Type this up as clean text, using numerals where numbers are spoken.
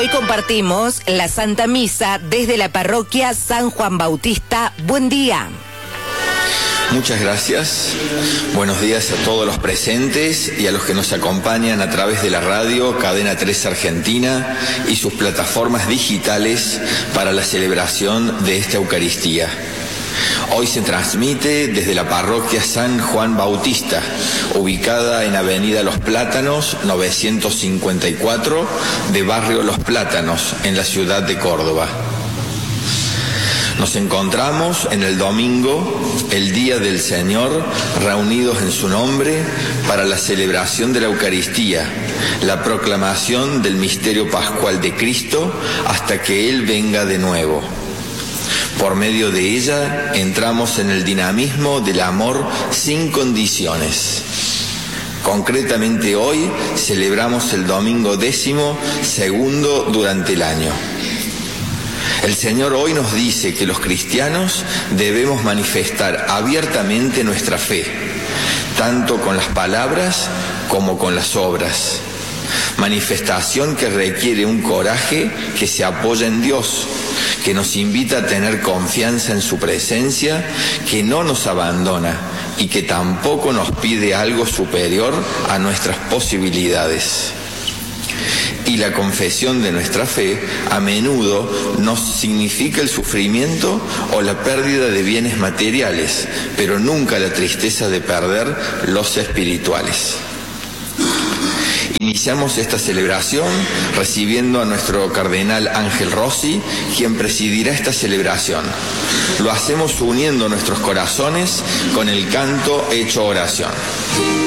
Hoy compartimos la Santa Misa desde la parroquia San Juan Bautista. Buen día. Muchas gracias. Buenos días a todos los presentes y a los que nos acompañan a través de la radio Cadena 3 Argentina y sus plataformas digitales para la celebración de esta Eucaristía. Hoy se transmite desde la parroquia San Juan Bautista, ubicada en Avenida Los Plátanos, 954, de Barrio Los Plátanos, en la ciudad de Córdoba. Nos encontramos en el domingo, el Día del Señor, reunidos en su nombre para la celebración de la Eucaristía, la proclamación del misterio pascual de Cristo hasta que Él venga de nuevo. Por medio de ella entramos en el dinamismo del amor sin condiciones. Concretamente hoy celebramos el domingo 12º durante el año. El Señor hoy nos dice que los cristianos debemos manifestar abiertamente nuestra fe, tanto con las palabras como con las obras. Manifestación que requiere un coraje que se apoya en Dios, que nos invita a tener confianza en su presencia, que no nos abandona y que tampoco nos pide algo superior a nuestras posibilidades. Y la confesión de nuestra fe a menudo nos significa el sufrimiento o la pérdida de bienes materiales, pero nunca la tristeza de perder los espirituales. Iniciamos esta celebración recibiendo a nuestro cardenal Ángel Rossi, quien presidirá esta celebración. Lo hacemos uniendo nuestros corazones con el canto hecho oración.